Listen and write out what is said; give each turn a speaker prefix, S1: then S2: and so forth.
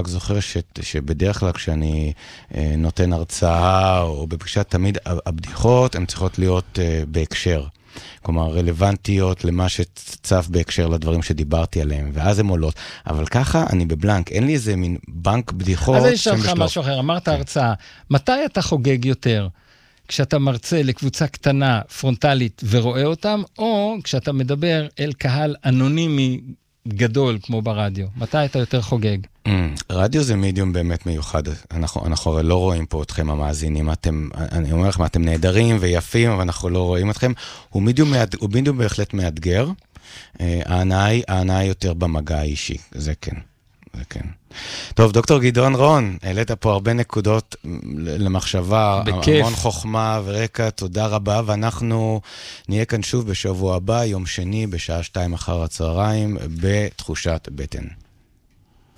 S1: זוכר שבדרך כלל כשאני נותן הרצאה או בפגישה, תמיד הבדיחות הן צריכות להיות בהקשר. כלומר, רלוונטיות למה שצף בהקשר לדברים שדיברתי עליהם, ואז הן עולות. אבל ככה אני בבלנק, אין לי איזה מין בנק בדיחות.
S2: אז אני אשאל לך משהו אחר, אמרת הרצאה, מתי אתה חוגג יותר? כשאתה מרצה לקבוצה קטנה, פרונטלית, ורואה אותם, או כשאתה מדבר אל קהל אנונימי גדול, כמו ברדיו? מתי אתה יותר חוגג?
S1: רדיו זה מידיום באמת מיוחד. אנחנו לא רואים פה אתכם המאזינים. אני אומר לכם, אתם נהדרים ויפים, אבל אנחנו לא רואים אתכם. הוא מידיום בהחלט מאתגר. ההנאה היא יותר במגע האישי. זה כן. זה כן. טוב, דוקטור גדעון רון, העלית פה הרבה נקודות למחשבה,
S2: בכיף.
S1: המון חוכמה ורקע, תודה רבה, ואנחנו נהיה כאן שוב בשבוע הבא, יום שני, בשעה 2:00 אחר הצהריים, בתחושת בטן.